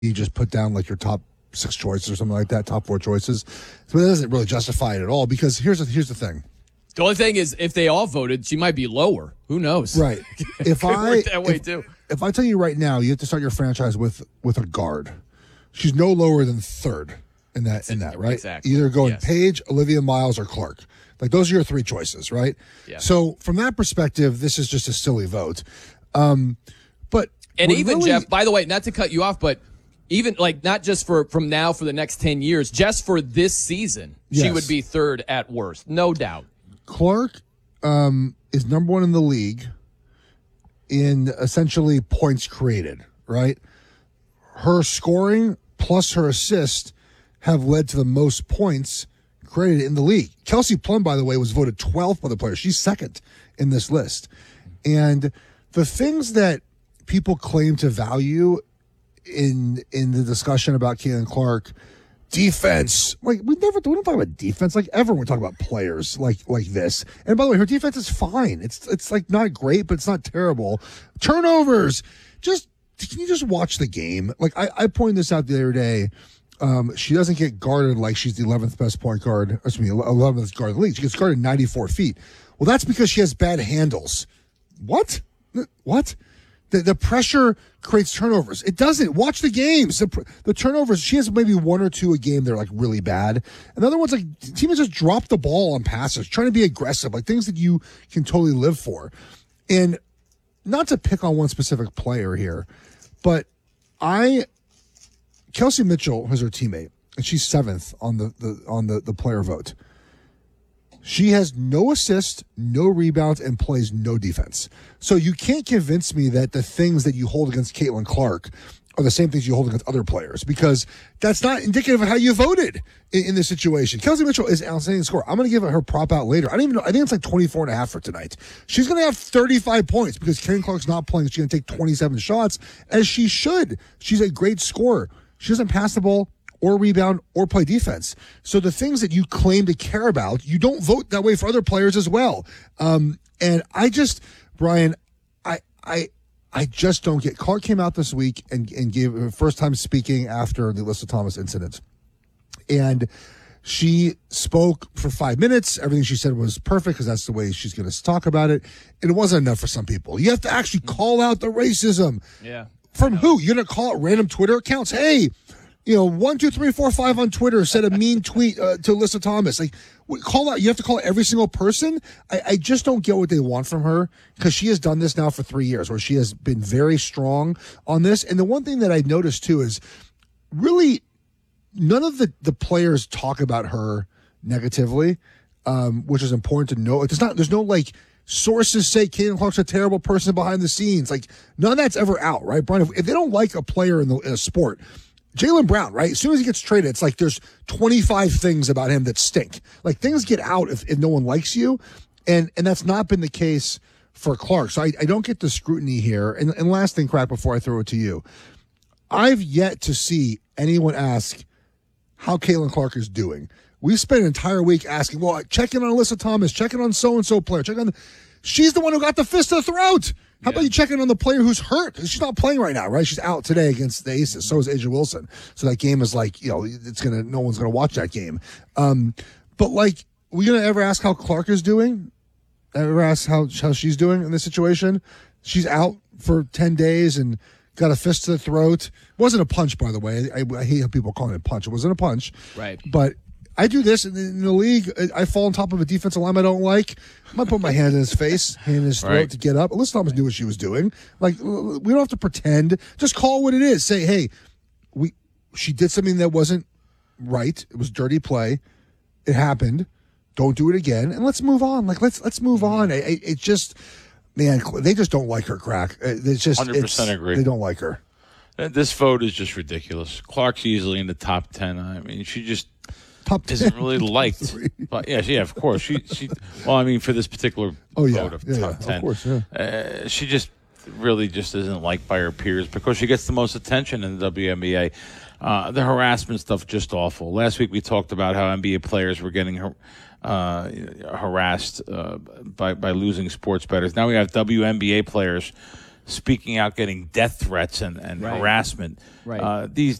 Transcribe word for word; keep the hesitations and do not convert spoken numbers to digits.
you just put down like your top six choices or something like that, top four choices. So it doesn't really justify it at all because here's the, here's the thing. The only thing is, if they all voted, she might be lower. Who knows? Right. If I that way if, too. if I tell you right now, you have to start your franchise with with a guard. She's no lower than third in that in that right. Exactly. Either going Yes. Paige, Olivia Miles, or Clark. Like those are your three choices, right? Yeah. So from that perspective, this is just a silly vote. Um, but And what even really- Jeff, by the way, not to cut you off, but even like not just for from now for the next ten years, just for this season, she Yes. would be third at worst, no doubt. Clark um, is number one in the league in essentially points created, right? Her scoring plus her assist have led to the most points created in the league. Kelsey Plum, by the way, was voted twelfth by the players. She's second in this list. And the things that people claim to value in in the discussion about Caitlin Clark, defense, like we never we don't talk about defense like ever. We're talking about players like like this. And by the way, her defense is fine. It's it's like not great, but it's not terrible. Turnovers, just can you just watch the game? Like I, I pointed this out the other day. Um, she doesn't get guarded like she's the eleventh best point guard. Excuse me, eleventh guard in the league. She gets guarded ninety-four feet. Well, that's because she has bad handles. What? What? The, the pressure creates turnovers. It doesn't. Watch the games. The, the turnovers, she has maybe one or two a game that are like really bad. And the other ones, like teams just drop the ball on passes, trying to be aggressive, like things that you can totally live for. And not to pick on one specific player here, but I, Kelsey Mitchell is her teammate, and she's seventh on the, the on the, the player vote. She has no assist, no rebounds, and plays no defense. So you can't convince me that the things that you hold against Caitlin Clark are the same things you hold against other players, because that's not indicative of how you voted in, in this situation. Kelsey Mitchell is an outstanding scorer. I'm going to give her prop out later. I don't even know. I think it's like twenty-four and a half for tonight. She's going to have thirty-five points because Caitlin Clark's not playing. She's going to take twenty-seven shots, as she should. She's a great scorer. She doesn't pass the ball or rebound or play defense. So the things that you claim to care about, you don't vote that way for other players as well. Um, and I just, Brian, I, I, I just don't get. Clark came out this week and, and gave her first time speaking after the Alyssa Thomas incident. And she spoke for five minutes. Everything she said was perfect because that's the way she's going to talk about it. And it wasn't enough for some people. You have to actually call out the racism. Yeah. From who? You're going to call out random Twitter accounts? Hey, you know, one, two, three, four, five on Twitter said a mean tweet uh, to Alyssa Thomas. Like, call out. You have to call out every single person. I, I just don't get what they want from her, because she has done this now for three years, where she has been very strong on this. And the one thing that I noticed too is really none of the the players talk about her negatively, um, which is important to know. Like, there's not. There's no like. Sources say Caitlin Clark's a terrible person behind the scenes. Like, none of that's ever out, right, Brian? If, if they don't like a player in, the, in a sport, Jaylen Brown, right? As soon as he gets traded, it's like there's twenty-five things about him that stink. Like, things get out if, if no one likes you, and and that's not been the case for Clark. So I, I don't get the scrutiny here. And, and last thing, Crack, before I throw it to you, I've yet to see anyone ask how Caitlin Clark is doing. We spent an entire week asking, well, check in on Alyssa Thomas, check in on so-and-so player, check on the... She's the one who got the fist to the throat. How yeah. about you check in on the player who's hurt? She's not playing right now, right? She's out today against the Aces. So is Asia Wilson. So that game is like, you know, it's going to, no one's going to watch that game. Um, but like, we going to ever ask how Clark is doing? Ever ask how, how she's doing in this situation? She's out for ten days and got a fist to the throat. It wasn't a punch, by the way. I, I hate how people call it a punch. It wasn't a punch. Right. But I do this in the, in the league. I fall on top of a defensive lineman I don't like. I might put my hand in his face, hand in his throat right. to get up. Alyssa Thomas knew what she was doing. Like, we don't have to pretend. Just call what it is. Say, hey, we she did something that wasn't right. It was dirty play. It happened. Don't do it again, and let's move on. Like, let's let's move on. It, it, it just, man, they just don't like her. Crack. It's just one hundred percent it's, agree. They don't like her. This vote is just ridiculous. Clark's easily in the top ten. I mean, she just. Top isn't really liked, but yeah, yeah, of course. She, she. Well, I mean, for this particular oh, yeah. vote of yeah, top yeah. ten, of course, yeah. uh, she just really just isn't liked by her peers because she gets the most attention in the W N B A. Uh, the harassment stuff just awful. Last week we talked about how N B A players were getting uh, harassed uh, by by losing sports bettors. Now we have W N B A players speaking out, getting death threats and, and Right. harassment. Right. Uh, these